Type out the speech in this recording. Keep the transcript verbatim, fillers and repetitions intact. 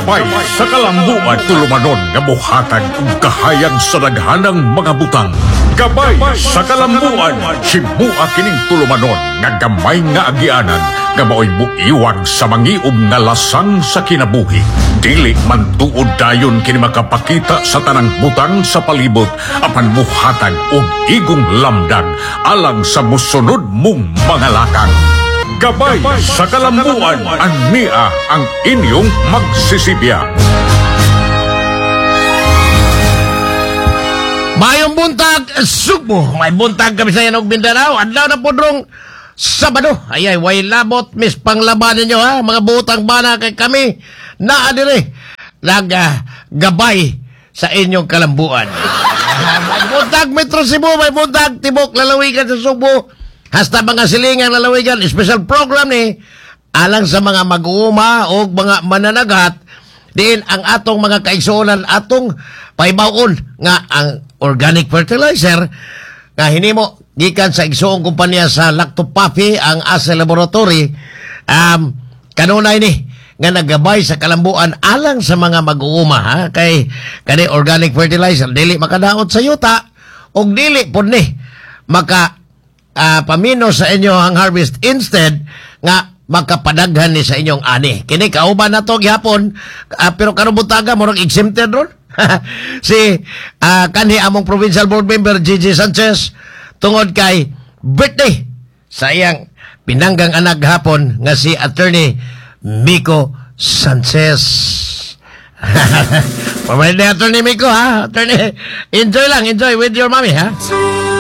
Gabay sa kalambuan tulumanon nga buhatag ug kahayag sa daghanang mga butang. Gabay sa kalambuan himua kining tulumanon nga gamay nga agianan nga maoy muiwag sa mangiom nga lasang sa kinabuhi. Dili man tuod dayon kini makapakita sa tanang butang sa palibot apan buhatag og igong lamdag alang sa musunod mong mga lakang. Gabay sa kalambuan, ania ang inyong magsisibya. Mayong buntag, Subo. May buntag kami sa Yanog Mindanao. Adlaw na po drong Sabado. Ayay, way labot, miss panglaban ninyo ha. Mga butang bana kay kami na adire. Nag-gabay sa inyong kalambuan. May buntag Metro Cebu, may buntag Tibok Lalawigan sa Subo. Hasta mga silingang lalawigan, special program ni alang sa mga mag-uuma o mga mananagat din ang atong mga kaigsuonan atong paibawon nga ang organic fertilizer nga hinimo gikan sa igsuong kumpanya sa Lactopapi ang Asa Laboratory um, kanunay ni nga nagabay sa kalambuan alang sa mga mag-uuma ha kay kani organic fertilizer dili makadaot sa yuta og dili pud ni maka Uh, pamino sa inyo ang harvest instead nga makapadaghan ni sa inyong ani. Kini kauban na to gihapon uh, pero karong butaga murag exempted ron. si uh, kanhi among provincial board member Gigi Sanchez tungod kay birthday sa iyang pinanggang anak hapon nga si Attorney Miko Sanchez. Pamay na Attorney Miko ha. Attorney, enjoy lang, enjoy with your mommy ha.